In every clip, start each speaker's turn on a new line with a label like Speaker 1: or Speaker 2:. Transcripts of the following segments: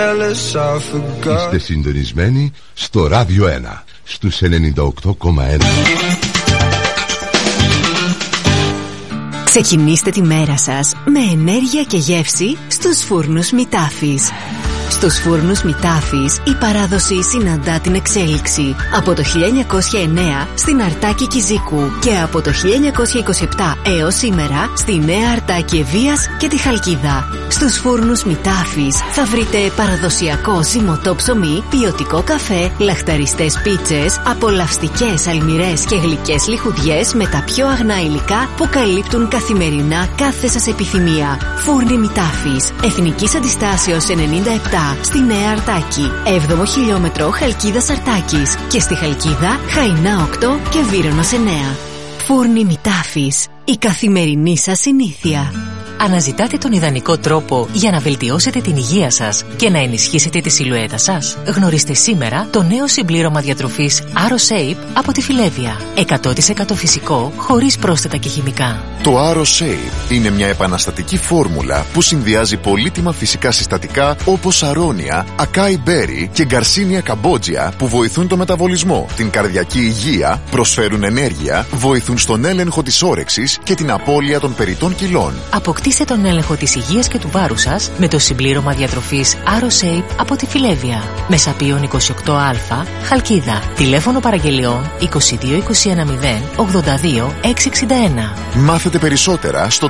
Speaker 1: jealous I forgot.
Speaker 2: Είστε συντονισμένοι στο Ράδιο 1 στους 98,1.
Speaker 3: Ξεκινήστε τη μέρα σας με ενέργεια και γεύση στους φούρνους Μητάφης. Στους φούρνους Μητάφης η παράδοση συναντά την εξέλιξη. Από το 1909 στην Αρτάκη Κιζίκου και από το 1927 έως σήμερα στη Νέα Αρτάκη Ευβοίας και τη Χαλκίδα. Στους φούρνους Μητάφης θα βρείτε παραδοσιακό ζυμωτό ψωμί, ποιοτικό καφέ, λαχταριστές πίτσες, απολαυστικές αλμυρές και γλυκές λιχουδιές με τα πιο αγνά υλικά που καλύπτουν καθημερινά κάθε σας επιθυμία. Φούρνοι Μητάφης, Εθνικής Αντιστάσεως 97 στη Νέα Αρτάκη, 7ο χιλιόμετρο Χαλκίδας Αρτάκης και στη Χαλκίδα Χαϊνά 8 και Βύρωνος 9. Φούρνοι Μητάφης, η καθημερινή σας συνήθεια.
Speaker 4: Αναζητάτε τον ιδανικό τρόπο για να βελτιώσετε την υγεία σας και να ενισχύσετε τη σιλουέτα σας? Γνωρίστε σήμερα το νέο συμπλήρωμα διατροφής AroShape από τη Φιλέβια. 100% φυσικό, χωρίς πρόσθετα και χημικά.
Speaker 5: Το AroShape είναι μια επαναστατική φόρμουλα που συνδυάζει πολύτιμα φυσικά συστατικά όπως αρώνια, ακάι μπέρι και γκαρσίνια καμπότζια που βοηθούν το μεταβολισμό, την καρδιακή υγεία, προσφέρουν ενέργεια, βοηθούν στον έλεγχο της όρεξης και την απώλεια των περιττών κιλών.
Speaker 4: Αποκτήστε τον έλεγχο της υγείας και του βάρους σας με το συμπλήρωμα διατροφής AroShape από τη Φιλέβια. Μεσαπίων 28α, Χαλκίδα. Τηλέφωνο παραγγελιών 22 210 82 661.
Speaker 5: Μάθετε περισσότερα στο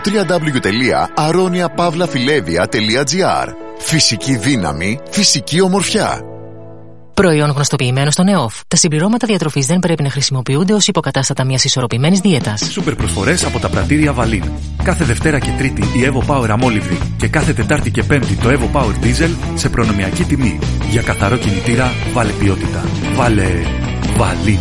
Speaker 5: www.aroniapavlafilevia.gr. Φυσική δύναμη, φυσική ομορφιά.
Speaker 4: Προϊόν γνωστοποιημένο στον ΕΟΦ. Τα συμπληρώματα διατροφής δεν πρέπει να χρησιμοποιούνται ως υποκατάστατα μιας ισορροπημένης δίαιτας.
Speaker 6: Σούπερ προσφορές από τα πρατήρια Βαλίν. Κάθε Δευτέρα και Τρίτη η Evo Power αμόλυβδη και κάθε Τετάρτη και Πέμπτη το Evo Power Diesel σε προνομιακή τιμή. Για καθαρό κινητήρα βάλε ποιότητα. Βάλε Βαλίν.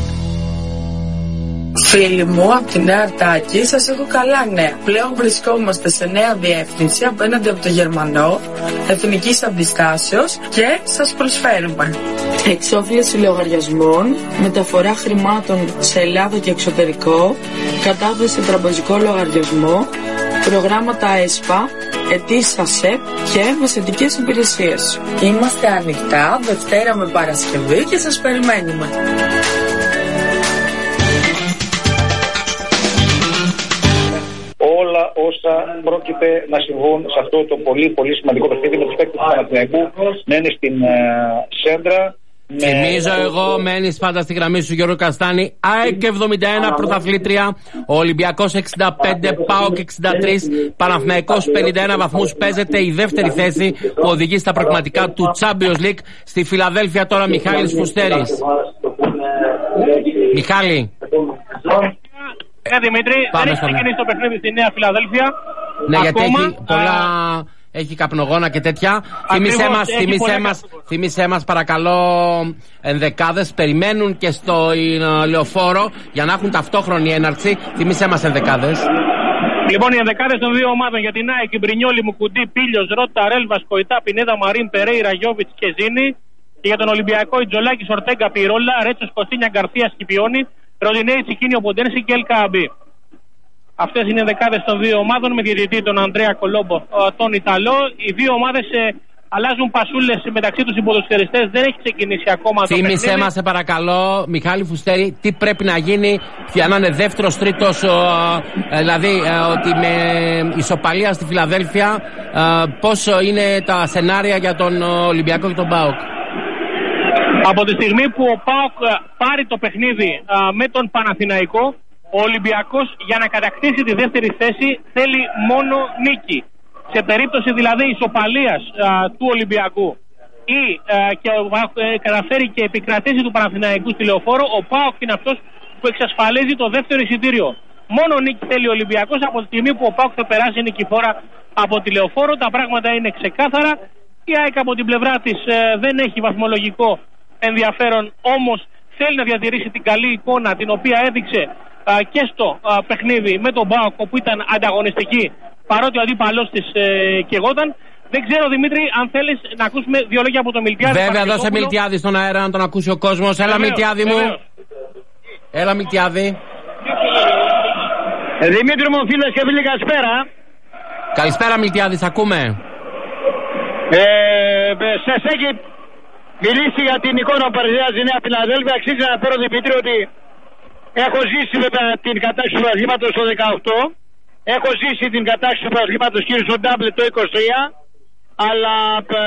Speaker 7: Φίλοι μου από τη Νέα Αρτάκη, σας έχω καλά νέα. Πλέον βρισκόμαστε σε νέα διεύθυνση απέναντι από το Γερμανό, Εθνικής Αντιστάσεως και σας προσφέρουμε εξόφληση λογαριασμών, μεταφορά χρημάτων σε Ελλάδα και εξωτερικό, κατάθεση τραπεζικό λογαριασμό, προγράμματα ΕΣΠΑ, αιτήσεις ΑΣΕΠ και μεσαιτικές υπηρεσίες. Είμαστε ανοιχτά Δευτέρα με Παρασκευή και σας περιμένουμε.
Speaker 8: Όλα όσα πρόκειται να συμβούν σε αυτό το πολύ πολύ σημαντικό παιχνίδι με τους παίκτες του Παναθηναϊκού να είναι στην Σέντρα.
Speaker 9: Θυμίζω εγώ, μένεις πάντα στη γραμμή σου Γιώργο Καστάνη. ΑΕΚ 71 πρωταθλήτρια, ο Ολυμπιακός 65, ΠΑΟΚ 63, Παναθηναϊκός 51 βαθμούς. Παίζεται η δεύτερη θέση που οδηγεί στα πραγματικά του Champions League. Στη Φιλαδέλφια τώρα Μιχάλης Φουστέρης. Μιχάλη.
Speaker 10: Δημήτρη, δεν έχει ξεκινήσει το παιχνίδι στη Νέα Φιλαδέλφια.
Speaker 9: Ναι, γιατί έχει πολλά. Έχει καπνογόνα και τέτοια. Θύμισέ μας παρακαλώ ενδεκάδες. Περιμένουν και στο λεωφόρο για να έχουν ταυτόχρονη έναρξη. Θύμισέ μας ενδεκάδες.
Speaker 10: Λοιπόν, οι ενδεκάδες των δύο ομάδων για την ΑΕΚ: Μπρινιόλι, Μουκουντή, Πίλιος, Ρότα, Ρέλβα, Κοϊτά, Πινέδα, Μαρίν, Περέιρα, Γιόβιτς και Ζήνη. Και για τον Ολυμπιακό, Ιτζολάκης, Ορτέγκα, Πυρόλα, Ρέτσος, Κωστίνια, Γκαρθία, Σκυπιόνι, Ροντινέη, Τσικίνιο, Ποντένση και Ελκαμπή. Αυτές είναι οι δεκάδες των δύο ομάδων με διαιτητή τον Ανδρέα Κολόμπο, τον Ιταλό. Οι δύο ομάδες αλλάζουν πασούλες μεταξύ τους οι ποδοσφαιριστές. Δεν έχει ξεκινήσει ακόμα το παιχνίδι.
Speaker 9: Θύμισέ μας, σε παρακαλώ, Μιχάλη Φουστέρη, τι πρέπει να γίνει για να είναι δεύτερος, τρίτος, δηλαδή ότι με ισοπαλία στη Φιλαδέλφια, πόσο είναι τα σενάρια για τον Ολυμπιακό και τον ΠΑΟΚ.
Speaker 10: Από τη στιγμή που ο ΠΑΟΚ πάρει το παιχνίδι με τον Παναθηναϊκό, ο Ολυμπιακός για να κατακτήσει τη δεύτερη θέση θέλει μόνο νίκη. Σε περίπτωση δηλαδή ισοπαλίας του Ολυμπιακού ή και καταφέρει και επικρατήσει του Παναθηναϊκού στη Λεωφόρο, ο ΠΑΟΚ είναι αυτός που εξασφαλίζει το δεύτερο εισιτήριο. Μόνο νίκη θέλει ο Ολυμπιακός. Από τη στιγμή που ο ΠΑΟΚ θα περάσει νικηφόρα από τη Λεωφόρο, τα πράγματα είναι ξεκάθαρα. Η ΑΕΚ από την πλευρά της δεν έχει βαθμολογικό ενδιαφέρον, όμως θέλει να διατηρήσει την καλή εικόνα την οποία έδειξε και στο παιχνίδι με τον ΠΑΟΚ, που ήταν ανταγωνιστική παρότι ο αντίπαλός της καιγόταν. Δεν ξέρω, Δημήτρη, αν θέλεις να ακούσουμε δύο λόγια από τον Μιλτιάδη.
Speaker 9: Βέβαια, δώσε Μιλτιάδη στον αέρα να τον ακούσει ο κόσμος. Έλα, Μιλτιάδη μου. Έλα, Μιλτιάδη.
Speaker 11: Δημήτρη μου, φίλες και φίλοι, καλησπέρα.
Speaker 9: Καλησπέρα, Μιλτιάδη, ακούμε.
Speaker 1: σας έχει μιλήσει για την εικόνα που παρουσιάζει η Νέα Φιλαδέλφια. Αξίζει να φέρω Δημήτρη ότι έχω ζήσει βέβαια την κατάξυση του πρωταθλήματος το 18. Έχω ζήσει την κατάξυση του πρωταθλήματος κύριε στον Ντάμπλε το 23. Αλλά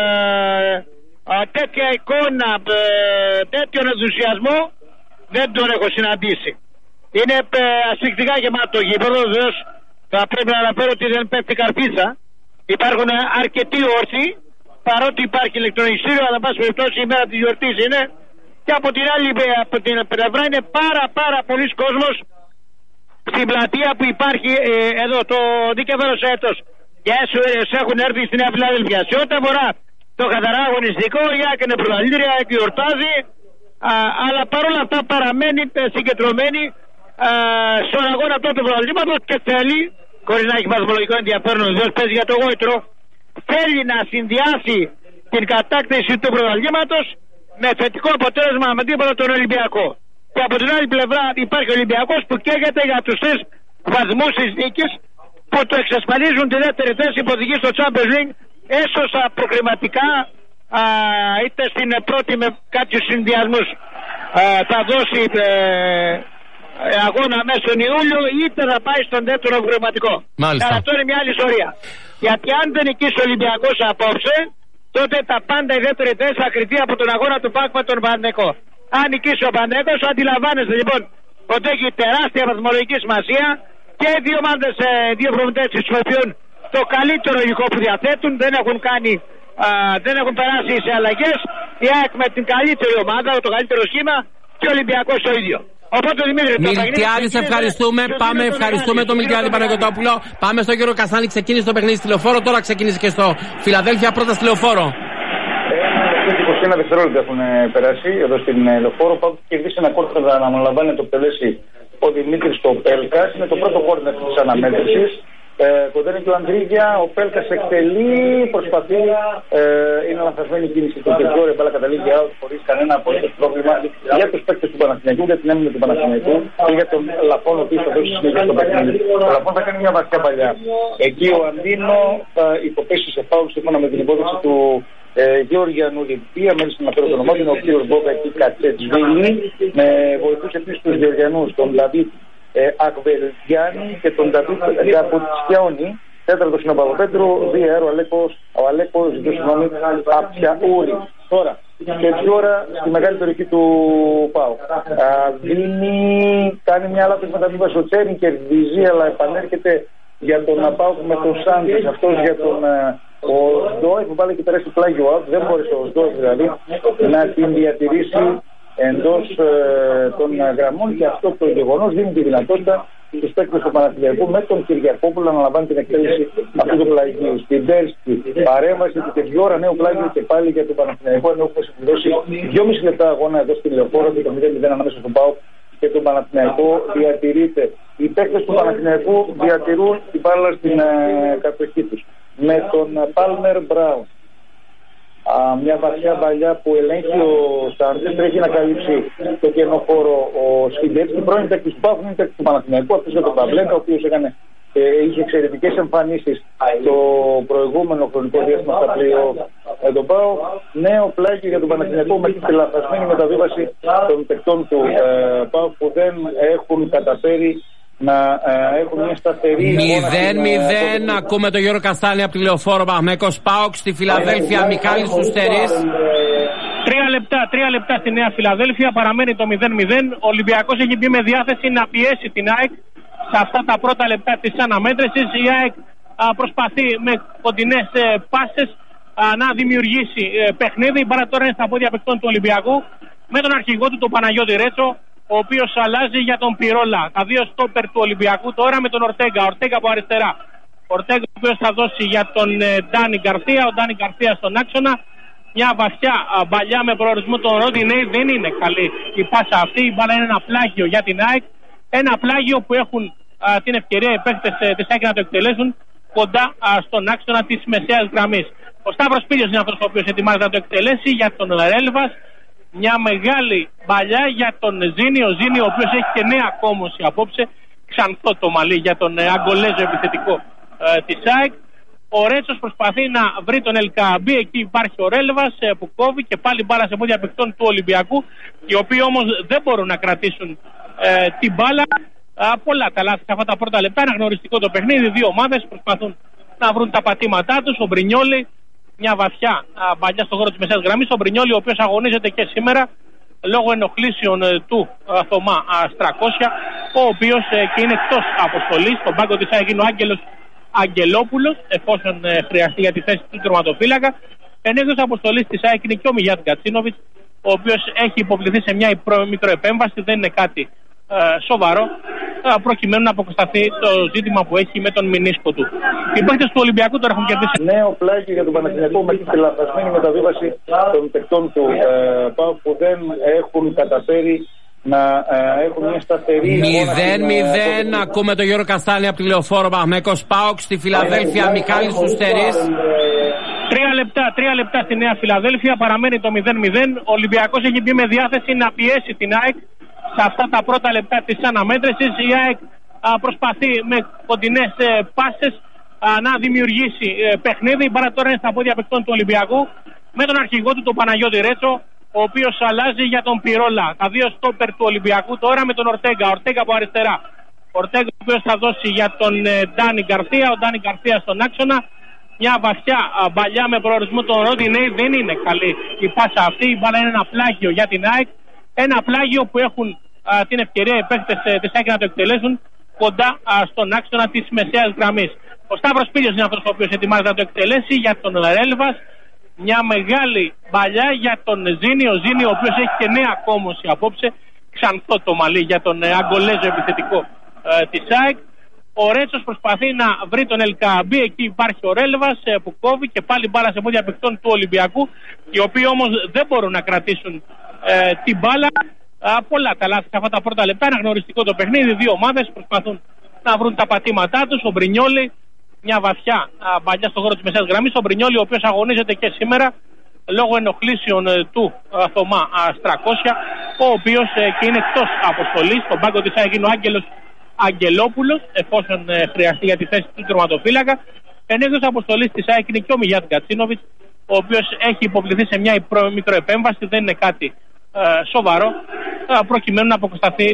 Speaker 1: τέτοια εικόνα, τέτοιον ενθουσιασμό δεν τον έχω συναντήσει. Είναι ασφυκτικά γεμάτο το γήπεδο. Βεβαίως θα πρέπει να αναφέρω ότι δεν πέφτει καρπίτσα. Υπάρχουν αρκετοί όρθιοι, παρότι υπάρχει ηλεκτρονιστήριο, αλλά εν πάση περιπτώσει η μέρα της γιορτής είναι. Και από την άλλη από την πλευρά είναι πάρα πολλοί κόσμος στην πλατεία που υπάρχει εδώ το δίκαιο έτος. Και έχουν έρθει στη Νέα Φιλαδέλφια. Σε ό,τι αφορά το καθαρά αγωνιστικό, η ΑΕΚ είναι πρωταθλήτρια, γιορτάζει, αλλά παρόλα αυτά παραμένει συγκεντρωμένη στον αγώνα του πρωταθλήματος και θέλει, χωρίς να έχει βαθμολογικό ενδιαφέρον, διότι παίζει για το γόητρο, θέλει να συνδυάσει την κατάκτηση του πρωταθλήματος με θετικό αποτέλεσμα με τίποτα τον Ολυμπιακό. Και από την άλλη πλευρά υπάρχει ο Ολυμπιακός που καίγεται για τους 3 βαθμούς της νίκης που το εξασφαλίζουν τη δεύτερη θέση που οδηγεί στο Champions League, έσωσα προκριματικά, είτε στην πρώτη με κάποιους συνδυασμούς θα δώσει αγώνα μέσα στον Ιούλιο, είτε θα πάει στον δεύτερο προκριματικό. Αλλά αυτό είναι μια άλλη ιστορία. Γιατί αν δεν νικήσει ο Ολυμπιακός απόψε, τότε τα πάντα η δεύτερη θέση θα κριθεί από τον αγώνα του ΠΑΟΚ με τον Παναθηναϊκό. Αν νικήσει ο Παναθηναϊκός, αντιλαμβάνεστε λοιπόν ότι έχει τεράστια βαθμολογική σημασία και οι δύο ομάδες, δύο προμηθευτές χρησιμοποιούν το καλύτερο υλικό που διαθέτουν, δεν έχουν περάσει σε αλλαγές. Η ΑΕΚ με την καλύτερη ομάδα, το καλύτερο σχήμα και ο Ολυμπιακός το ίδιο. Οπότε Δημήτρη,
Speaker 9: Μιλτιάδη, ευχαριστούμε. Ευχαριστούμε τον Μιλτιάδη Παναγιωτόπουλο. Πάμε στο Γιώργο Καστάνη, ξεκίνησε το παιχνίδι στη Λεωφόρο, τώρα ξεκίνησε και στο Φιλαδέλφια, πρώτα στη Λεωφόρο.
Speaker 8: 21 δευτερόλεπτα έχουν περάσει εδώ στην Λεωφόρο. Πάω και κερδίσει ένα κόρνερ να αναλαμβάνει το εκτελέσει ο Δημήτρης στο Πέλκας. Είναι το πρώτο κόρνερ της αναμέτρησης. Κοντά και ο Ανδρίγια, ο Πέλκας εκτελεί, προσπαθεί, είναι λανθασμένη κίνηση του Πετζόρε, μπάλα καταλήγει out χωρίς κανένα απολύτως πρόβλημα για τους παίκτες του Παναθηναϊκού, για την έμεινε του Παναθηναϊκού και για τον Λαφόν, ο οποίος θα δώσει συνέχεια στο παιχνίδι. Ο Λαφόν θα κάνει μια βαθιά παλιά. Εκεί ο Αντίνο θα υποπέσει σε φάουλ σύμφωνα με την υπόθεση του Γεώργια Νουλιμπία, μέλη στην αναφέρω το όνομά του, ο κύριος Μπόκα εκεί Κατσέτσβίλη, με βοηθούς επίσης τους Γεωργιανούς, τον Νταβίτ Ακβελγιάννη και τον Νταβίτ Καπουτσιόνι. Τέταρτος είναι ο Παπαπέτρου, διαέρο ο Αλέκος, ζητώ συγγνώμη, Απιαούρη. Τώρα, και έτσι ώρα στη μεγάλη περιοχή του ΠΑΟ. Κάνει μια λάθος μεταβίβαση ο Τσέριν, κερδίζει, αλλά επανέρχεται για τον ΠΑΟ με τον Σάντες, αυτός για τον ο Σντόεφ που πάλι και περάσει πλάγιο out, δεν μπόρεσε ο Σντόεφ δηλαδή να την διατηρήσει εντός των γραμμών και αυτό το γεγονός δίνει τη δυνατότητα στους παίκτες του Παναθηναϊκού με τον Κυριακόπουλο να αναλαμβάνει την εκτέλεση αυτού του πλαγίου. Στην πέρσι παρέμβαση και τέτοια ώρα νέο πλάγιο και πάλι για τον Παναθηναϊκό, ενώ έχουμε συμπληρώσει 2,5 λεπτά αγώνα εδώ στην Λεωφόρο και το 0-0 ανάμεσα στον ΠΑΟΚ και τον Παναθηναϊκό διατηρείται. Οι παίκτες του Παναθηναϊκού διατηρούν την μπάλα στην κατοχή τους. Με τον Πάλμερ Μπράουν. Μια βαθιά παλιά που ελέγχει ο Σάντες, τρέχει να καλύψει το κενό χώρο ο Σφιντέτσκι, πρώην παίκτης του ΠΑΟΚ, είναι παίκτης του Παναθηναϊκού, αυτός για τον Παβλέκα, ο οποίος είχε εξαιρετικές εμφανίσεις το προηγούμενο χρονικό διάστημα στα πλοίο τον ΠΑΟΚ. Νέο πλάγιο για τον Παναθηναϊκό με τη λαθασμένη μεταβίβαση των παικτών του ΠΑΟΚ που δεν έχουν καταφέρει να έχουν μια σταθερή
Speaker 9: 0-0. Ακούμε τον Γιώργο Καστάνη από τη Λεωφόρο. Παναθηναϊκός ΠΑΟΚ στη Φιλαδέλφια. Μιχάλης Σουστερής.
Speaker 10: 3 λεπτά στη Νέα Φιλαδέλφια. Παραμένει το 0-0. Ο Ολυμπιακός έχει μπει με διάθεση να πιέσει την ΑΕΚ σε αυτά τα πρώτα λεπτά της αναμέτρησης. Η ΑΕΚ προσπαθεί με κοντινές πάσες να δημιουργήσει παιχνίδι. Η μπάλα τώρα είναι στα πόδια παικτών του Ολυμπιακού με τον αρχηγό του, τον Παναγιώτη Ρέτσο, ο οποίος αλλάζει για τον Πυρόλα. Τα δύο στόπερ του Ολυμπιακού τώρα με τον Ορτέγκα. Ορτέγκα από αριστερά. Ορτέγκα ο οποίος θα δώσει για τον Ντάνι Γκαρσία. Ο Ντάνι Γκαρσία στον άξονα. Μια βαθιά μπαλιά με προορισμό τον Ροντινέι. Δεν είναι καλή η πάσα αυτή. Η μπάλα είναι ένα πλάγιο για την ΑΕΚ. Ένα πλάγιο που έχουν την ευκαιρία οι παίκτες της ΑΕΚ να το εκτελέσουν κοντά στον άξονα της μεσαίας γραμμής. Ο Σταύρος Πίλιος είναι αυτός ο οποίος ετοιμάζεται να το εκτελέσει για τον Ρέλβας. Μια μεγάλη μπαλιά για τον Ζήνη. Ο Ζήνη ο οποίος έχει και νέα κόμωση απόψε. Ξανθό το μαλλί για τον Αγκολέζο επιθετικό της ΑΕΚ. Ο Ρέτσος προσπαθεί να βρει τον Ελκαμπή. Εκεί υπάρχει ο Ρέλβας που κόβει και πάλι μπάλα σε πόδια παικτών του Ολυμπιακού, οι οποίοι όμως δεν μπορούν να κρατήσουν την μπάλα. Πολλά τα λάθη σε αυτά τα πρώτα λεπτά. Είναι γνωριστικό το παιχνίδι. Δύο ομάδες προσπαθούν να βρουν τα πατήματά τους. Ο Μπρινιόλι, μια βαθιά μπαλιά στον χώρο της μεσαίας γραμμής. Ο Μπρινιόλι, ο οποίος αγωνίζεται και σήμερα λόγω ενοχλήσεων του Θωμά Στρακώσια, ο οποίος και είναι εκτός αποστολής. Στον πάγκο της ΑΕΚ είναι ο Άγγελος Αγγελόπουλος, εφόσον χρειαστεί για τη θέση του τερματοφύλακα. Ενώ εκτός αποστολής της ΑΕΚ είναι και ο Μιγιάτ Γκατσίνοβιτς, ο οποίος έχει υποβληθεί σε μια μικροεπέμβαση. Δεν είναι κάτι σοβαρό, προκειμένου να αποκατασταθεί το ζήτημα που έχει με τον μηνίσκο του. Οι παίκτες του Ολυμπιακού τώρα έχουν κερδίσει.
Speaker 8: Νέο πλάγιο για τον Παναθηναϊκό με τη λαθασμένη μεταβίβαση των παικτών του ΠΑΟΚ που δεν έχουν καταφέρει να έχουν μια σταθερή.
Speaker 9: 0-0. Ακούμε τον Γιώργο Καστάνη από τη Λεωφόρο. Παναθηναϊκός ΠΑΟΚ στη Φιλαδέλφια. Μιχάλης Σουστερής.
Speaker 10: 3 λεπτά στη Νέα Φιλαδέλφια. Παραμένει το 0-0. Ο Ολυμπιακός έχει μπει με διάθεση να πιέσει την ΑΕΚ σε αυτά τα πρώτα λεπτά της αναμέτρησης. Η ΑΕΚ προσπαθεί με κοντινές πάσες να δημιουργήσει παιχνίδι. Η μπάλα τώρα είναι στα πόδια παικτών του Ολυμπιακού με τον αρχηγό του, τον Παναγιώτη Ρέτσο, ο οποίος αλλάζει για τον Πυρόλα. Τα δύο στόπερ του Ολυμπιακού τώρα με τον Ορτέγκα. Ορτέγκα από αριστερά. Ορτέγκα ο οποίος θα δώσει για τον Ντάνι Γκαρθία. Ο Ντάνι Γκαρθία στον άξονα. Μια βαθιά μπαλιά με προορισμό τον Ρόντινεϊ. Δεν είναι καλή η πάσα αυτή. Η μπάλα είναι ένα πλάγιο για την ΑΕΚ. Ένα πλάγιο που έχουν την ευκαιρία οι παίκτες της ΑΕΚ να το εκτελέσουν κοντά στον άξονα της μεσαίας γραμμής. Ο Σταύρος Πίλιος είναι αυτός ο οποίος ετοιμάζεται να το εκτελέσει για τον Ρέλβας. Μια μεγάλη μπαλιά για τον Ζήνη. Ο Ζήνη, ο οποίος έχει και νέα κόμωση απόψε. Ξανθό το μαλλί για τον Αγκολέζο επιθετικό της ΑΕΚ. Ο Ρέτσος προσπαθεί να βρει τον Ελκαμπή. Εκεί υπάρχει ο Ρέλβας που κόβει και πάλι μπάλα σε πόδια παικτών του Ολυμπιακού, οι οποίοι όμως δεν μπορούν να κρατήσουν την μπάλα. Πολλά τα λάθη σε αυτά τα πρώτα λεπτά. Είναι γνωριστικό το παιχνίδι. Δύο ομάδες προσπαθούν να βρουν τα πατήματά τους. Ο Μπρινιόλι, μια βαθιά μπαλιά στον χώρο της μεσαίας γραμμής. Ο Μπρινιόλι, ο οποίος αγωνίζεται και σήμερα λόγω ενοχλήσεων του Θωμά Στρακώσια, ο οποίος και είναι εκτός αποστολής. Στον πάγκο της ΑΕΚ είναι ο Άγγελος Αγγελόπουλος, εφόσον χρειαστεί για τη θέση του τερματοφύλακα. Ενώ εκτός αποστολής της ΑΕΚ είναι και ο Μιγιάτ Γκατσίνοβιτς, ο οποίος έχει υποβληθεί σε μια μικροεπέμβαση. Δεν είναι κάτι σοβαρό, προκειμένου να αποκατασταθεί